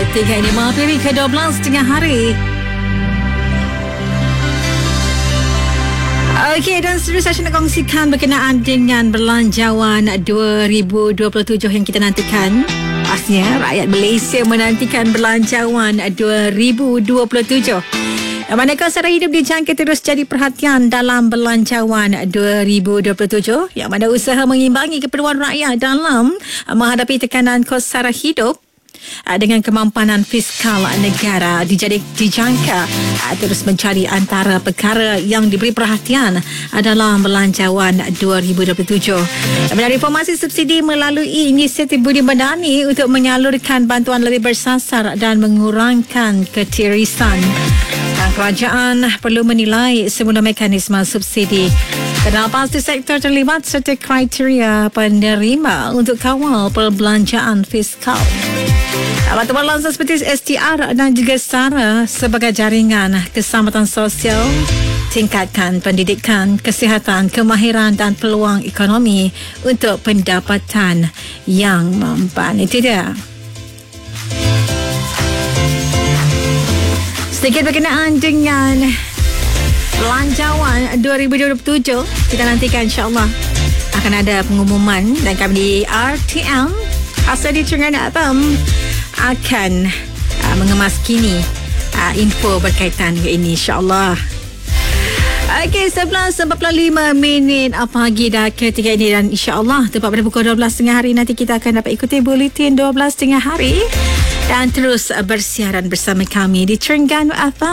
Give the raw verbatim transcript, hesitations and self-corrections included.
ketiga ini menghampiri ke dua belas tengah hari. Okey, dan seterusnya saya nak kongsikan berkenaan dengan belanjawan dua ribu dua puluh tujuh yang kita nantikan. Pastinya rakyat Malaysia menantikan belanjawan dua ribu dua puluh tujuh. Manakala sara hidup dijangka terus jadi perhatian dalam belanjawan dua ribu dua puluh tujuh, yang mana usaha mengimbangi keperluan rakyat dalam menghadapi tekanan kos sara hidup dengan kemampanan fiskal negara dijadi, dijangka terus mencari antara perkara yang diberi perhatian dalam belanjawan dua ribu dua puluh tujuh. Dari reformasi subsidi melalui inisiatif Budi Madani untuk menyalurkan bantuan lebih bersasar dan mengurangkan ketirisan. Kerajaan perlu menilai semula mekanisme subsidi, kenal pasti sektor terlibat serta kriteria penerima untuk kawal perbelanjaan fiskal. Bantuan langsung seperti S T R dan juga SARA sebagai jaringan keselamatan sosial, tingkatkan pendidikan, kesihatan, kemahiran dan peluang ekonomi untuk pendapatan yang mempan. Itu dia. Sedikit berkenaan dengan belanjawan dua ribu dua puluh tujuh, kita nantikan insyaAllah akan ada pengumuman dan kami di R T M asal di Terengganu F M akan uh, mengemas kini uh, info berkaitan dengan ini insyaAllah. Okey, sebelas empat puluh lima minit pagi dah ketiga ini, dan insyaAllah tepat pada pukul dua belas tengah hari nanti kita akan dapat ikuti buletin dua belas tengah hari dan terus bersiaran bersama kami di Terengganu F M.